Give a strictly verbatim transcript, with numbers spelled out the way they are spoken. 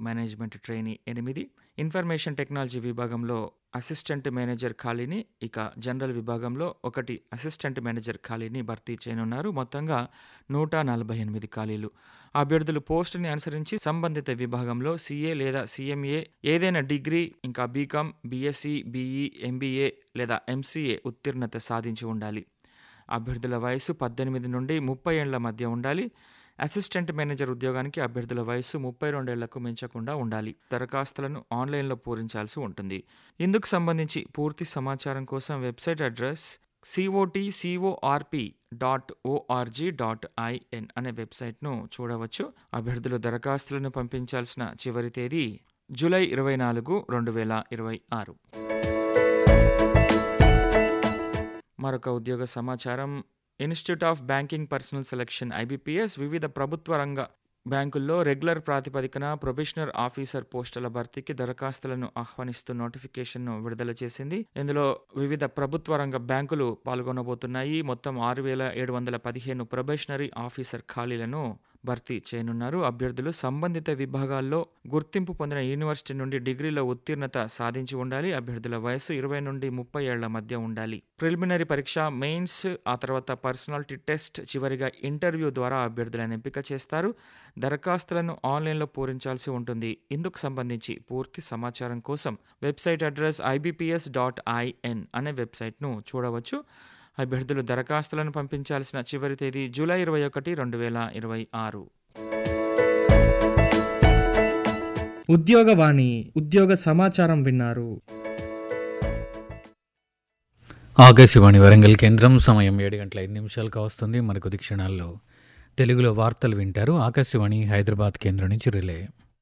Management trainee ఎనిమిది, information technology విభాగంలో assistant manager ఖాళీని, ఇక జనరల్ విభాగంలో ఒకటి అసిస్టెంట్ మేనేజర్ ఖాళీని భర్తీ చేయనున్నారు. మొత్తంగా నూట నలభై ఎనిమిది ఖాళీలు. అభ్యర్థులు పోస్టుని అనుసరించి సంబంధిత విభాగంలో సీఏ లేదా సీఎంఏ, ఏదైనా డిగ్రీ, ఇంకా బీకామ్, బీఎస్సీ, బీఈ, ఎంబీఏ లేదా ఎంసీఏ ఉత్తీర్ణత సాధించి ఉండాలి. అభ్యర్థుల వయసు పద్దెనిమిది నుండి ముప్పై ఏళ్ల మధ్య ఉండాలి. అసిస్టెంట్ మేనేజర్ ఉద్యోగానికి అభ్యర్థుల వయసు ముప్పై రెండేళ్లకు మించకుండా ఉండాలి. దరఖాస్తులను ఆన్లైన్లో పూరించాల్సి ఉంటుంది. ఇందుకు సంబంధించి పూర్తి సమాచారం కోసం website address సిఓటి CORP dot ORG dot IN అనే వెబ్సైట్ను చూడవచ్చు. అభ్యర్థులు దరఖాస్తులను పంపించాల్సిన చివరి తేదీ జూలై ఇరవై నాలుగు రెండు వేల ఇరవై ఆరు. మరొక ఉద్యోగ సమాచారం. Institute of banking personal selection IBPS వివిధ ప్రభుత్వ రంగ బ్యాంకుల్లో రెగ్యులర్ ప్రాతిపదికన ప్రొబేషనర్ ఆఫీసర్ పోస్టుల భర్తీకి దరఖాస్తులను ఆహ్వానిస్తూ నోటిఫికేషన్ను విడుదల చేసింది. ఇందులో వివిధ ప్రభుత్వ రంగ బ్యాంకులు పాల్గొనబోతున్నాయి. మొత్తం ఆరు వేల ఏడు వందల పదిహేను ప్రొబేషనరీ ఆఫీసర్ ఖాళీలను భర్తీ చేయనున్నారు. అభ్యర్థులు సంబంధిత విభాగాల్లో గుర్తింపు పొందిన యూనివర్సిటీ నుండి డిగ్రీలో ఉత్తీర్ణత సాధించి ఉండాలి. అభ్యర్థుల వయసు ఇరవై నుండి ముప్పై ఏళ్ల మధ్య ఉండాలి. ప్రిలిమినరీ పరీక్ష, మెయిన్స్, ఆ తర్వాత పర్సనాలిటీ టెస్ట్, చివరిగా ఇంటర్వ్యూ ద్వారా అభ్యర్థులను ఎంపిక చేస్తారు. దరఖాస్తులను ఆన్లైన్లో పూరించాల్సి ఉంటుంది. ఇందుకు సంబంధించి పూర్తి సమాచారం కోసం website address IBPS dot IN అనే వెబ్సైట్ను చూడవచ్చు. అభ్యర్థులు దరఖాస్తులను పంపించాల్సిన చివరి తేదీ జూలై ఇరవై ఒకటి రెండు వేల ఇరవై ఆరు. ఉద్యోగవాణి ఉద్యోగ సమాచారం విన్నారు. ఆకాశవాణి వరంగల్ కేంద్రం. సమయం ఏడు గంటల ఐదు నిమిషాలకు వస్తుంది. మరికొద్ది క్షణాల్లో తెలుగులో వార్తలు వింటారు. ఆకాశవాణి హైదరాబాద్ కేంద్రం నుంచి రిలే.